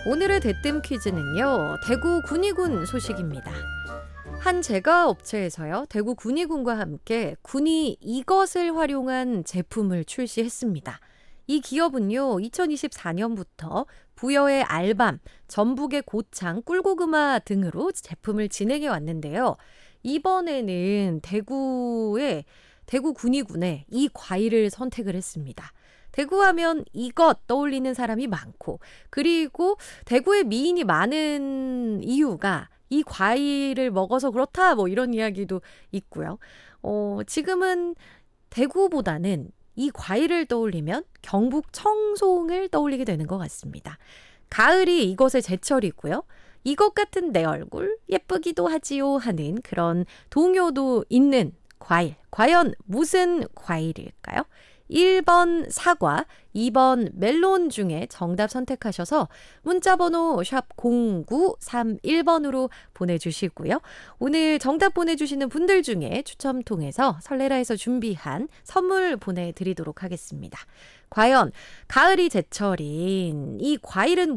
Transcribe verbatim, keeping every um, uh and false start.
오늘의 대뜸 퀴즈는요, 대구 군위군 소식입니다. 한 제과 업체에서요, 대구 군위군과 함께 군이 이것을 활용한 제품을 출시했습니다. 이 기업은요, 이천이십사 년부터 부여의 알밤, 전북의 고창, 꿀고구마 등으로 제품을 진행해 왔는데요. 이번에는 대구의 대구 군위군에 이 과일을 선택을 했습니다. 대구하면 이것 떠올리는 사람이 많고, 그리고 대구에 미인이 많은 이유가 이 과일을 먹어서 그렇다, 뭐 이런 이야기도 있고요. 어, 지금은 대구보다는 이 과일을 떠올리면 경북 청송을 떠올리게 되는 것 같습니다. 가을이 이것의 제철이고요. 이것 같은 내 얼굴 예쁘기도 하지요 하는 그런 동요도 있는 과일. 과연 무슨 과일일까요? 일 번 사과, 이 번 멜론 중에 정답 선택하셔서 문자번호 샵 공구삼일 번으로 보내주시고요. 오늘 정답 보내주시는 분들 중에 추첨 통해서 설레라에서 준비한 선물 보내드리도록 하겠습니다. 과연 가을이 제철인 이 과일은